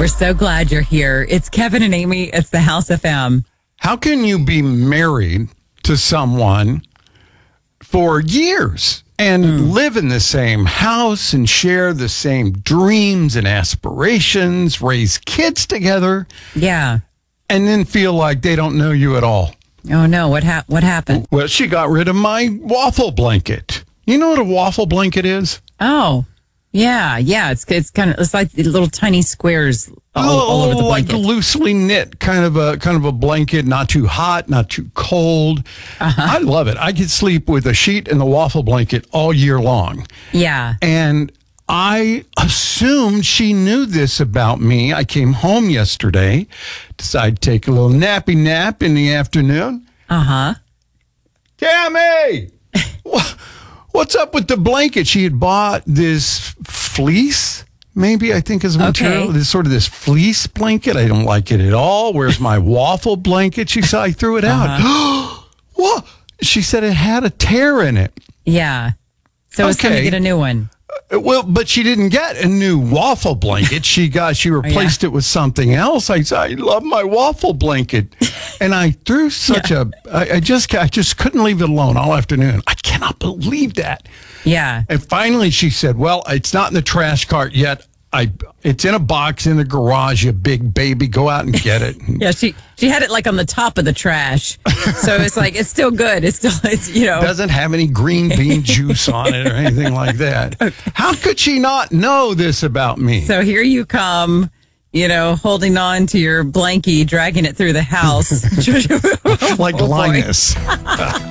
We're so glad you're here. It's Kevin and Amy. It's the House FM. How can you be married to someone for years and live in the same house and share the same dreams and aspirations, raise kids together, Yeah. and then feel like they don't know you at all? Oh, no. What happened? Well, she got rid of my waffle blanket. You know what a waffle blanket is? Oh, yeah. It's like the little tiny squares all over the like blanket. loosely knit, kind of a blanket, not too hot, not too cold. I love it. I could sleep with a sheet and the waffle blanket all year long. Yeah. And I assumed she knew this about me. I came home yesterday, decided to take a little nappy nap in the afternoon. Uh-huh. Tammy! What's up with the blanket? She had bought this fleece, maybe, I think is the material. Okay. This sort of this fleece blanket. I don't like it at all. Where's my waffle blanket? She said, I threw it out. What? She said it had a tear in it. Yeah. So it's time to Okay. get a new one. Well, but she didn't get a new waffle blanket. She replaced it with something else. I said, I love my waffle blanket. And I threw I just couldn't leave it alone all afternoon. I cannot believe that. Yeah. And finally she said, well, it's not in the trash cart yet. It's in a box in the garage, you big baby. Go out and get it. Yeah, she had it like on the top of the trash. So it's like, it's still good. It's Doesn't have any green bean juice on it or anything like that. Okay. How could she not know this about me? So here you come, holding on to your blankie, dragging it through the house. Like Oh, boy. Linus.